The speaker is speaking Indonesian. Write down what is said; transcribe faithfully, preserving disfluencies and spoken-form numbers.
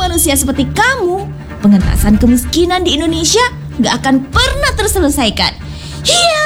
manusia seperti kamu, pengentasan kemiskinan di Indonesia gak akan pernah terselesaikan. Hiya!